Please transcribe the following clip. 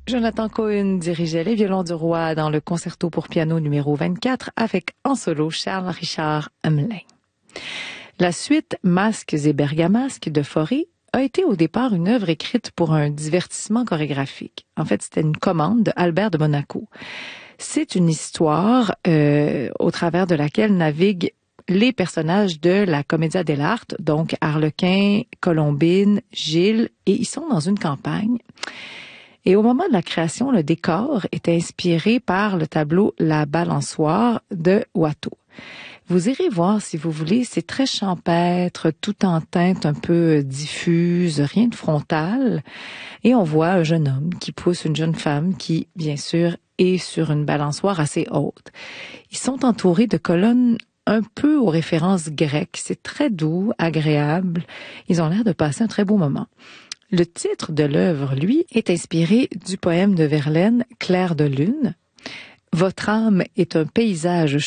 Jonathan Cohen dirigeait les violons du roi dans le concerto pour piano numéro 24 avec en solo Charles-Richard Hamelin. La suite Masques et Bergamasques de Fauré a été au départ une œuvre écrite pour un divertissement chorégraphique. En fait, c'était une commande de Albert de Monaco. C'est une histoire au travers de laquelle naviguent les personnages de la Commedia dell'arte, donc Arlequin, Colombine, Gilles, et ils sont dans une campagne. Et au moment de la création, le décor est inspiré par le tableau La Balançoire de Watteau. Vous irez voir si vous voulez, c'est très champêtre, tout en teinte un peu diffuse, rien de frontal. Et on voit un jeune homme qui pousse une jeune femme qui, bien sûr, est sur une balançoire assez haute. Ils sont entourés de colonnes un peu aux références grecques. C'est très doux, agréable. Ils ont l'air de passer un très beau moment. Le titre de l'œuvre, lui, est inspiré du poème de Verlaine, Clair de lune. Votre âme est un paysage